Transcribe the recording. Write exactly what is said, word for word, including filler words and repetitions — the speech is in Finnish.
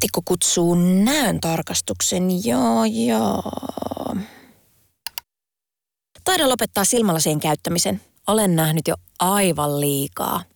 laatikko kutsuu näön tarkastuksen, joo joo. Taidan lopettaa silmälasien käyttämisen. Olen nähnyt jo aivan liikaa.